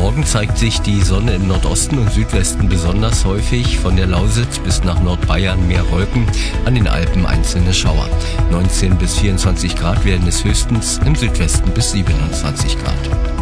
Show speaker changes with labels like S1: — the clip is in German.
S1: Morgen zeigt sich die Sonne im Nordosten und Südwesten besonders häufig. Von der Lausitz bis nach Nordbayern mehr Wolken, an den Alpen einzelne Schauer. 19 bis 24 Grad werden es höchstens, im Südwesten bis 27 Grad.